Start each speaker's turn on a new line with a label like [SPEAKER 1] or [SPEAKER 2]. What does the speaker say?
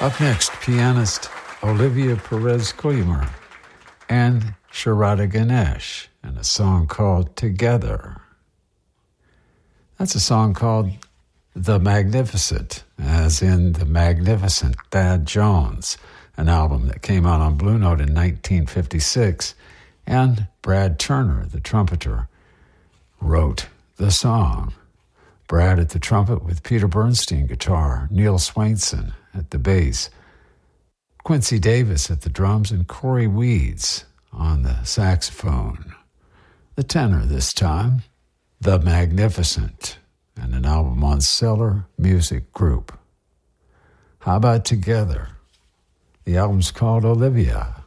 [SPEAKER 1] Up next, pianist Olivia Perez-Coimer and Sharada Ganesh and a song called Together. That's a song called The Magnificent, as in The Magnificent Thad Jones, an album that came out on Blue Note in 1956, and Brad Turner, the trumpeter, wrote the song. Brad at the trumpet with Peter Bernstein guitar, Neil Swainson at the bass, Quincy Davis at the drums, and Corey Weeds on the saxophone. The tenor this time, The Magnificent, and an album on Cellar Music Group. How about Together? The album's called Olivia.